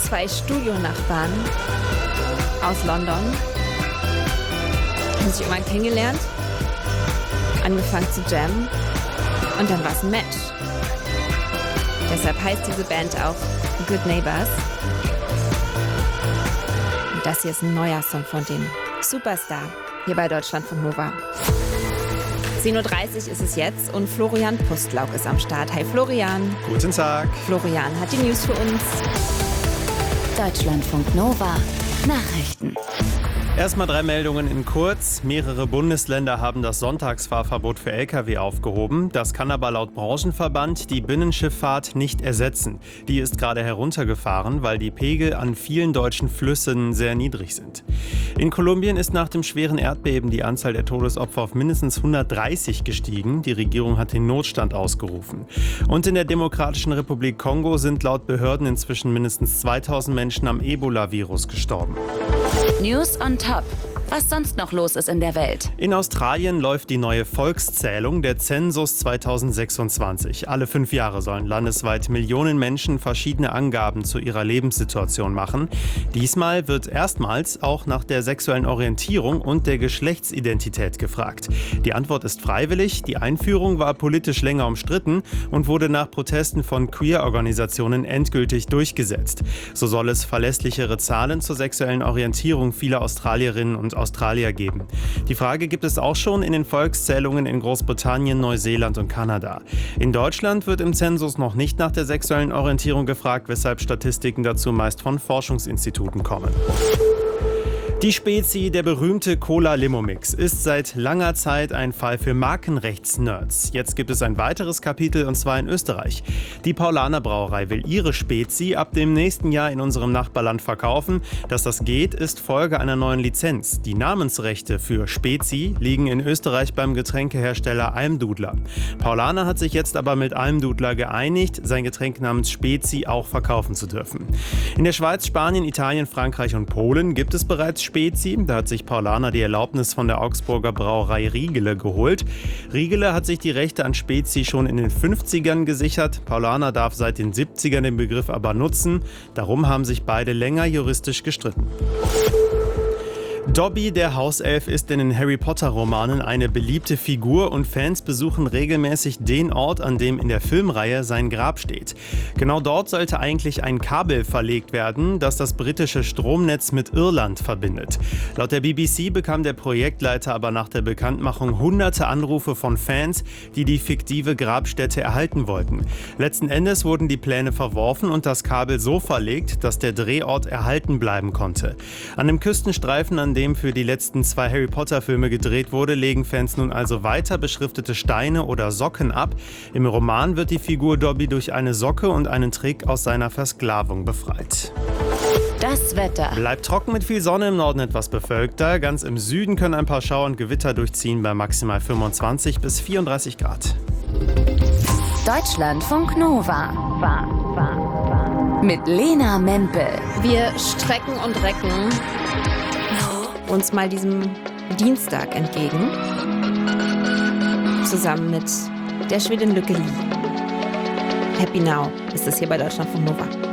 2 Studionachbarn aus London. Haben sich irgendwann kennengelernt, angefangen zu jammen und dann war es ein Match. Deshalb heißt diese Band auch Good Neighbors. Und das hier ist ein neuer Song von denen. Superstar, hier bei Deutschlandfunk Nova. 10.30 Uhr ist es jetzt und Florian Pustlauk ist am Start. Hi Florian. Guten Tag. Florian hat die News für uns. Deutschlandfunk Nova. Nachrichten. Erstmal 3 Meldungen in kurz. Mehrere Bundesländer haben das Sonntagsfahrverbot für Lkw aufgehoben. Das kann aber laut Branchenverband die Binnenschifffahrt nicht ersetzen. Die ist gerade heruntergefahren, weil die Pegel an vielen deutschen Flüssen sehr niedrig sind. In Kolumbien ist nach dem schweren Erdbeben die Anzahl der Todesopfer auf mindestens 130 gestiegen. Die Regierung hat den Notstand ausgerufen. Und in der Demokratischen Republik Kongo sind laut Behörden inzwischen mindestens 2000 Menschen am Ebola-Virus gestorben. News on top. Was sonst noch los ist in der Welt. In Australien läuft die neue Volkszählung, der Zensus 2026. Alle 5 Jahre sollen landesweit Millionen Menschen verschiedene Angaben zu ihrer Lebenssituation machen. Diesmal wird erstmals auch nach der sexuellen Orientierung und der Geschlechtsidentität gefragt. Die Antwort ist freiwillig. Die Einführung war politisch länger umstritten und wurde nach Protesten von Queer-Organisationen endgültig durchgesetzt. So soll es verlässlichere Zahlen zur sexuellen Orientierung vieler Australierinnen und Australier geben. Die Frage gibt es auch schon in den Volkszählungen in Großbritannien, Neuseeland und Kanada. In Deutschland wird im Zensus noch nicht nach der sexuellen Orientierung gefragt, weshalb Statistiken dazu meist von Forschungsinstituten kommen. Die Spezi, der berühmte Cola-Limo-Mix, ist seit langer Zeit ein Fall für Markenrechtsnerds. Jetzt gibt es ein weiteres Kapitel, und zwar in Österreich. Die Paulaner Brauerei will ihre Spezi ab dem nächsten Jahr in unserem Nachbarland verkaufen. Dass das geht, ist Folge einer neuen Lizenz. Die Namensrechte für Spezi liegen in Österreich beim Getränkehersteller Almdudler. Paulaner hat sich jetzt aber mit Almdudler geeinigt, sein Getränk namens Spezi auch verkaufen zu dürfen. In der Schweiz, Spanien, Italien, Frankreich und Polen gibt es bereits Spezi. Da hat sich Paulaner die Erlaubnis von der Augsburger Brauerei Riegele geholt. Riegele hat sich die Rechte an Spezi schon in den 50ern gesichert. Paulaner darf seit den 70ern den Begriff aber nutzen. Darum haben sich beide länger juristisch gestritten. Dobby, der Hauself, ist in den Harry-Potter-Romanen eine beliebte Figur und Fans besuchen regelmäßig den Ort, an dem in der Filmreihe sein Grab steht. Genau dort sollte eigentlich ein Kabel verlegt werden, das das britische Stromnetz mit Irland verbindet. Laut der BBC bekam der Projektleiter aber nach der Bekanntmachung hunderte Anrufe von Fans, die die fiktive Grabstätte erhalten wollten. Letzten Endes wurden die Pläne verworfen und das Kabel so verlegt, dass der Drehort erhalten bleiben konnte. An dem Küstenstreifen, an dem für die letzten 2 Harry-Potter-Filme gedreht wurde, legen Fans nun also weiter beschriftete Steine oder Socken ab. Im Roman wird die Figur Dobby durch eine Socke und einen Trick aus seiner Versklavung befreit. Das Wetter. Bleibt trocken mit viel Sonne, im Norden etwas bewölkter. Ganz im Süden können ein paar Schauer und Gewitter durchziehen bei maximal 25 bis 34 Grad. Deutschlandfunk Nova. Mit Lena Mempel. Wir strecken und recken uns mal diesem Dienstag entgegen. Zusammen mit der Schwedin Lykke Li. Happy Now ist es hier bei Deutschlandfunk Nova.